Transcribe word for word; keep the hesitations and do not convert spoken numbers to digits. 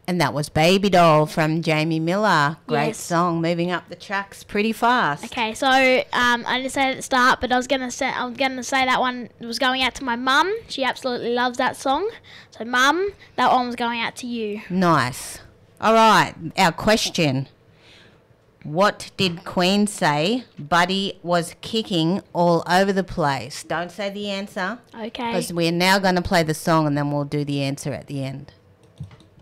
And that was Baby Doll from Jamie Miller. Great Yes. song, moving up the tracks pretty fast. Okay, so um, I didn't say it at the start, but I was gonna say I was gonna say that one was going out to my mum. She absolutely loves that song. So, mum, that one was going out to you. Nice. All right, our question. What did Queen say Buddy was kicking all over the place? Don't say the answer, Okay. because we're now going to play the song and then we'll do the answer at the end.